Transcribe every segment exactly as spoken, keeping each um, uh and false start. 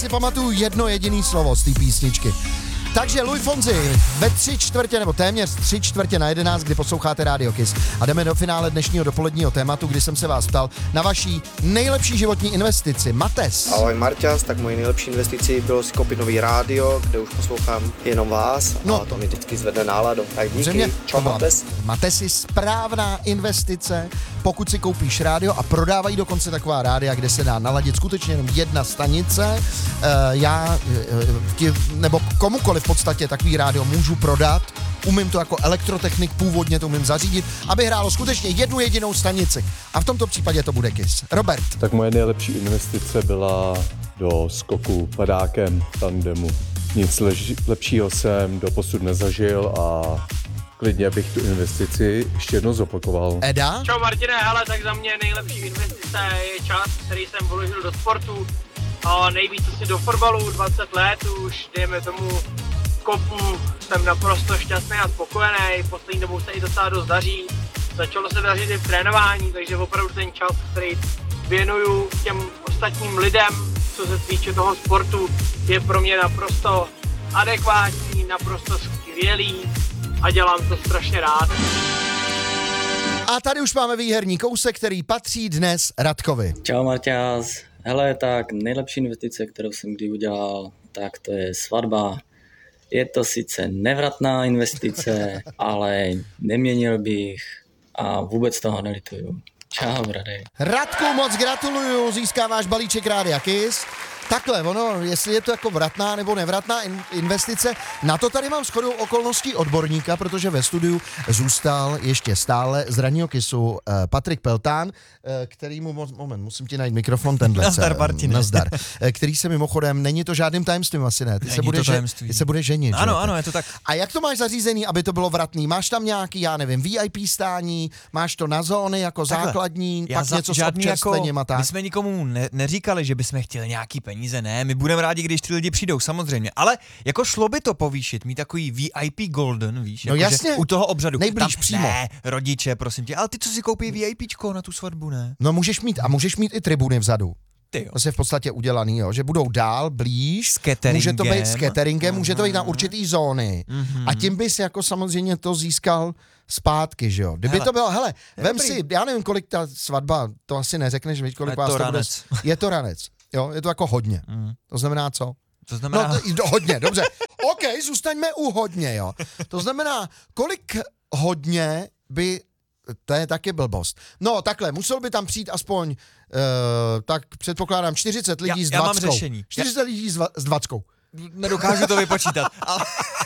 Si pamatuju jedno jediné slovo z té písničky. Takže Luis Fonsi ve tři čtvrtě, nebo téměř tři čtvrtě na jedenáct, kdy posloucháte Radio Kiss. A jdeme do finále dnešního dopoledního tématu, kdy jsem se vás ptal na vaší nejlepší životní investici. Mates. Ahoj Marťas, tak mojí nejlepší investicí bylo si koupit nový rádio, kde už poslouchám jenom vás no. a to mi vždycky zvedne náladu. Tak díky, Země, čau Mates. Mates je správná investice, pokud si koupíš rádio a prodávají dokonce taková rádia, kde se dá naladit skutečně jenom jedna stanice. Uh, já, uh, nebo komukoliv v podstatě takový rádio můžu prodat, umím to jako elektrotechnik, původně to umím zařídit, aby hrálo skutečně jednu jedinou stanici. A v tomto případě to bude Kiss. Robert. Tak moje nejlepší investice byla do skoku padákem tandemu. Nic lež, lepšího jsem doposud nezažil a klidně bych tu investici ještě jednou zopakoval. Eda? Čau Martine, hele, tak za mě nejlepší investice je čas, který jsem vložil do sportu. A nejvíc asi do fotbalu, dvacet let už, dejme tomu kopu, jsem naprosto šťastný a spokojený, poslední dobou se i docela dost daří, začalo se dařit i v trénování, takže opravdu ten čas, který věnuju těm ostatním lidem, co se týče toho sportu, je pro mě naprosto adekvátní, naprosto skvělý a dělám to strašně rád. A tady už máme výherní kousek, který patří dnes Radkovi. Čau Marťas, hele, tak nejlepší investice, kterou jsem kdy udělal, tak to je svatba. Je to sice nevratná investice, ale neměnil bych a vůbec toho nelituju. Čau, Radej. Radku, moc gratuluju, získáváš balíček Rádia Kiss. Takhle, ono, jestli je to jako vratná nebo nevratná in- investice, na to tady mám shodou okolností odborníka, protože ve studiu zůstal ještě stále z ranního Kissu eh, Patrik Peltán, eh, kterýmu, mo- moment, musím ti najít mikrofon, tenhle. Nazdar, Martine. Nazdar. Eh, který se mimochodem, není to žádným tajemstvím asi, ne? Ty Není se bude, to že, tajemství. ty se bude ženit. Ano, že? ano, je to tak. A jak to máš zařízený, aby to bylo vratný? Máš tam nějaký, já nevím, V I P stání, máš to na zóny jako Takhle. základní, Já pak za- něco s žádný občerstvením a tak? My jsme nikomu ne- neříkali, že bychom chtěli nějaký peníze, ne, my budeme rádi, když ty lidi přijdou, samozřejmě, ale jako šlo by to povýšit, mít takový V I P Golden, víš, No jako, jasně, že u toho obřadu. nejblíž tam, přímo. Ne, rodiče, prosím tě, ale ty, co si koupí VIPčko na tu svatbu, ne? No můžeš mít, a můžeš mít i tribuny vzadu. Ty jo. To je v podstatě udělaný, jo, že budou dál, blíž, S cateringem. může to být s cateringem, může to být na určitý zóny Mhm. a tím bys jako samozřejmě to získal zpátky, že jo. Kdyby Hele, to bylo, hele, vem dobrý. si, já nevím, kolik ta svatba, to asi neřekneš, víš, kolik Je vás to to bude. ranec. Je to ranec, jo, je to jako hodně. Mhm. To znamená co? To znamená... No, to, hodně, dobře. OK, zůstaňme u hodně, jo. To znamená, kolik hodně by, to je taky blbost. No, takhle, musel by tam přijít aspoň, uh, tak předpokládám, čtyřicet lidí Já- s já mám dvackou. řešení. čtyřicet lidí s, dva, s dvackou. Nedokážu to vypočítat, ale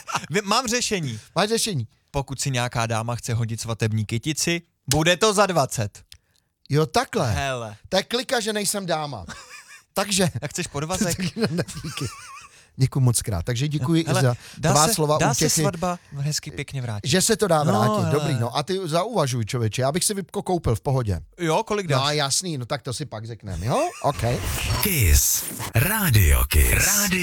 mám řešení. Máš řešení? Pokud si nějaká dáma chce hodit svatební kytici, bude to za dvacet. Jo, takhle. Hele. To je klika, že nejsem dáma. Takže. A chceš podvazek? Díky. Děkuji moc krát. Takže děkuji Hele, za dá tvá se, slova dá útěchy. se svatba hezky pěkně vrátit. Že se to dá vrátit, No, dobrý, hele. no a ty zauvažuj, člověče, já bych si Vipko koupil v pohodě. Jo, kolik dáš? No jasný, no tak to si pak řekneme, jo? OK. Kiss. Radio Kiss. Radio